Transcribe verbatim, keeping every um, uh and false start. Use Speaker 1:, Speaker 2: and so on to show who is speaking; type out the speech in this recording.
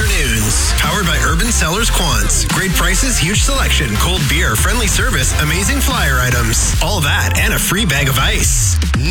Speaker 1: afternoons. Powered by Urban Cellars Quants. Great prices, huge selection, cold beer, friendly service, amazing flyer items. All that and a free bag of ice.